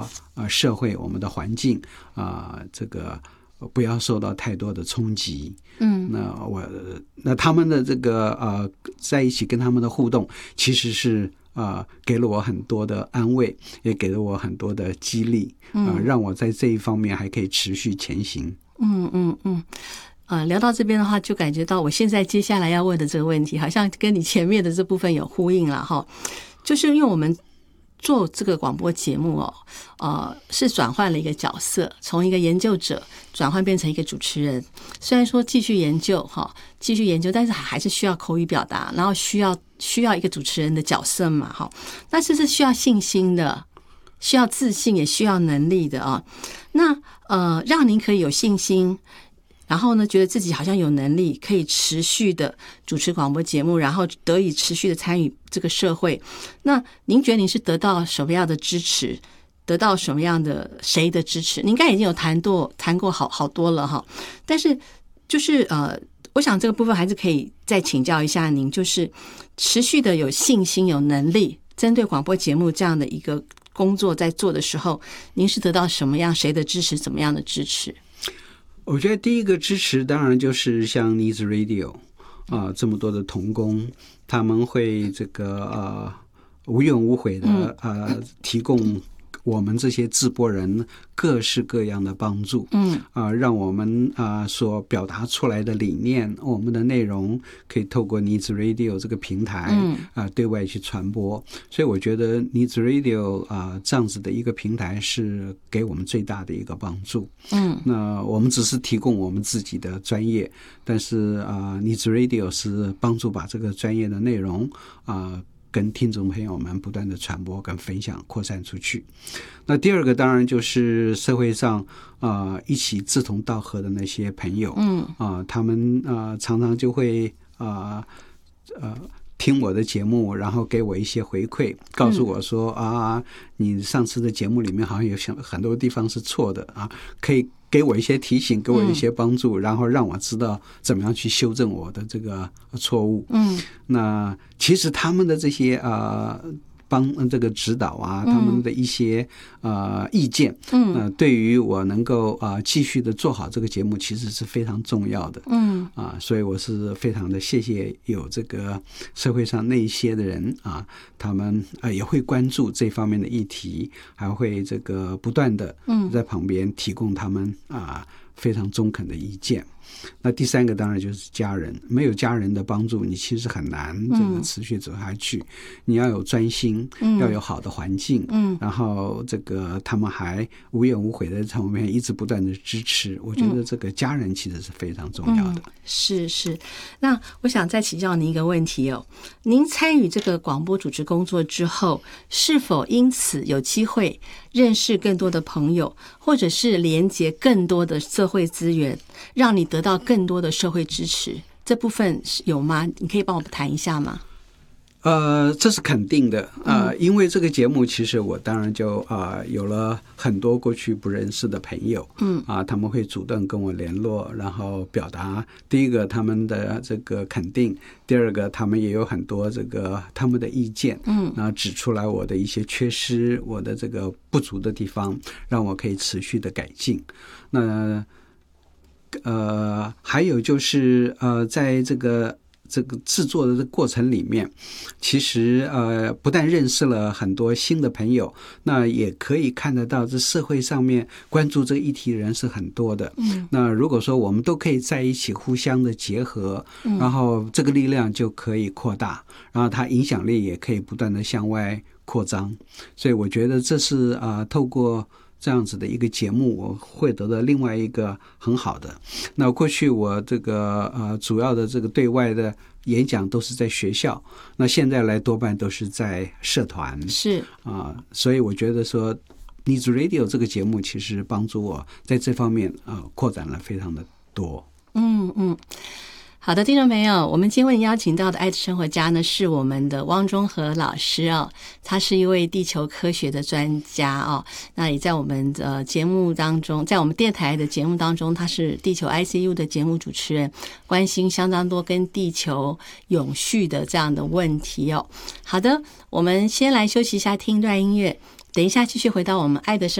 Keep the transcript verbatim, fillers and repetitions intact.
呃社会、我们的环境啊、呃，这个不要受到太多的冲击。嗯，那我那他们的这个呃在一起跟他们的互动，其实是啊、呃、给了我很多的安慰，也给了我很多的激励啊、呃，让我在这一方面还可以持续前行。 嗯嗯嗯。呃，聊到这边的话，就感觉到我现在接下来要问的这个问题，好像跟你前面的这部分有呼应了哈。就是因为我们做这个广播节目哦，呃，是转换了一个角色，从一个研究者转换变成一个主持人。虽然说继续研究哈，继续研究，但是还是需要口语表达，然后需要需要一个主持人的角色嘛哈。但是是需要信心的，需要自信，也需要能力的啊。那呃，让您可以有信心。然后呢，觉得自己好像有能力可以持续的主持广播节目，然后得以持续的参与这个社会。那您觉得您是得到什么样的支持？得到什么样的谁的支持？您应该已经有谈过谈过好好多了哈。但是就是呃，我想这个部分还是可以再请教一下您，就是持续的有信心、有能力，针对广播节目这样的一个工作在做的时候，您是得到什么样谁的支持？怎么样的支持？ 我觉得第一个支持当然就是像 Needs Radio 啊、呃，这么多的同工，他们会这个呃无怨无悔的呃提供我们这些制播人各式各样的帮助，嗯啊、呃，让我们啊、呃、所表达出来的理念，我们的内容可以透过 Needs Radio 这个平台，嗯啊、呃、对外去传播。所以我觉得 Needs Radio 啊、呃、这样子的一个平台是给我们最大的一个帮助。嗯，那我们只是提供我们自己的专业，但是啊、呃、Needs Radio 是帮助把这个专业的内容啊。呃跟听众朋友们不断的传播跟分享扩散出去。那第二个当然就是社会上啊、呃、一起志同道合的那些朋友，嗯啊、呃、他们啊、呃、常常就会啊 呃, 呃听我的节目，然后给我一些回馈，告诉我说、嗯、啊你上次的节目里面好像有很多地方是错的啊，可以给我一些提醒，给我一些帮助、嗯、然后让我知道怎么样去修正我的这个错误。嗯，那其实他们的这些呃帮这个指导啊，他们的一些呃意见，嗯，呃，对于我能够啊、呃、继续的做好这个节目，其实是非常重要的。嗯啊、呃，所以我是非常的谢谢有这个社会上那一些的人啊，他们啊、呃、也会关注这方面的议题，还会这个不断的在旁边提供他们啊、呃、非常中肯的意见。那第三个当然就是家人，没有家人的帮助，你其实很难这个持续走下去。嗯、你要有专心、嗯，要有好的环境，嗯，然后这个他们还无怨无悔的在旁边一直不断的支持，我觉得这个家人其实是非常重要的。嗯、 是是，那我想再请教您一个问题哦，您参与这个广播主持工作之后，是否因此有机会认识更多的朋友，或者是连接更多的社会资源，让你得到更多的社会支持，这部分有吗？你可以帮我谈一下吗？ 呃，这是肯定的啊、呃，因为这个节目，其实我当然就啊、呃、有了很多过去不认识的朋友，嗯啊、呃，他们会主动跟我联络，然后表达第一个他们的这个肯定，第二个他们也有很多这个他们的意见，嗯，然后指出来我的一些缺失，我的这个不足的地方，让我可以持续的改进。那呃，还有就是呃，在这个这个制作的过程里面，其实呃，不但认识了很多新的朋友，那也可以看得到，这社会上面关注这个议题的人是很多的。嗯，那如果说我们都可以在一起互相的结合，嗯、然后这个力量就可以扩大，然后它影响力也可以不断的向外扩张。所以我觉得这是啊、呃，透过这样子的一个节目，我会得到另外一个很好的。那过去我这个呃主要的这个对外的演讲都是在学校，那现在来多半都是在社团， 是啊、呃，所以我觉得说 Needs Radio 这个节目其实帮助我在这方面啊、呃、扩展了非常的多。 嗯嗯。好的，听众朋友，我们今天为您邀请到的爱的生活家呢，是我们的汪中和老师哦，他是一位地球科学的专家哦，那也在我们的节目当中，在我们电台的节目当中，他是地球 I C U 的节目主持人，关心相当多跟地球永续的这样的问题哦。好的，我们先来休息一下，听一段音乐，等一下继续回到我们爱的生活家